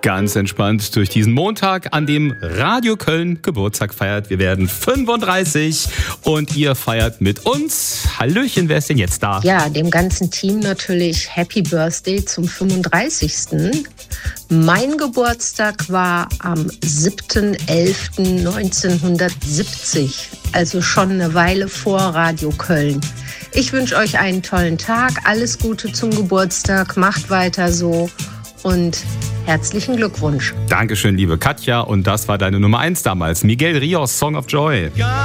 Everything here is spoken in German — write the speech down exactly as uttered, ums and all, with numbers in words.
ganz entspannt durch diesen Montag, an dem Radio Köln Geburtstag feiert. Wir werden fünfunddreißig und ihr feiert mit uns. Hallöchen, wer ist denn jetzt da? Ja, dem ganzen Team natürlich Happy Birthday zum fünfunddreißigsten Mein Geburtstag war am siebter elfter neunzehnhundertsiebzig, also schon eine Weile vor Radio Köln. Ich wünsche euch einen tollen Tag, alles Gute zum Geburtstag, macht weiter so und herzlichen Glückwunsch. Dankeschön, liebe Katja, und das war deine Nummer eins damals, Miguel Rios, Song of Joy.